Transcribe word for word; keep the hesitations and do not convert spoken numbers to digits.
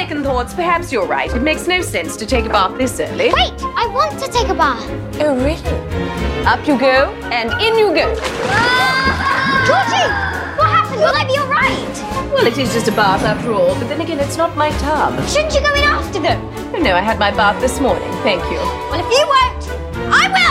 second thoughts, perhaps you're right. It makes no sense to take a bath this early. Wait, I want to take a bath. Oh, really? Up you go, and in you go. Georgie! What happened? Will I be all right? Well, it is just a bath after all, but then again, it's not my tub. Shouldn't you go in after them? Oh, no, I had my bath this morning. Thank you. Well, if you won't, I will!